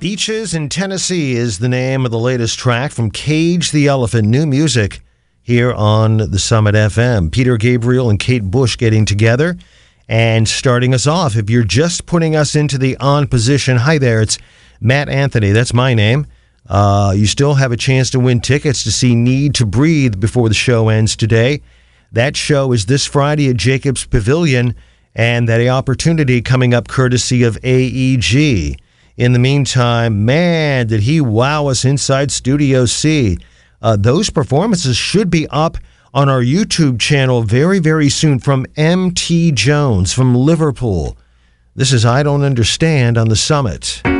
Beaches in Tennessee is the name of the latest track from Cage the Elephant. New music here on the Summit FM. Peter Gabriel and Kate Bush getting together and starting us off. If you're just putting us into the on position, hi there, it's Matt Anthony. That's my name. You still have a chance to win tickets to see Need to Breathe before the show ends today. That show is this Friday at Jacobs Pavilion, and that opportunity coming up courtesy of AEG. In the meantime, man, did he wow us inside Studio C. Those performances should be up on our YouTube channel very, very soon from M.T. Jones from Liverpool. This is I Don't Understand on the Summit.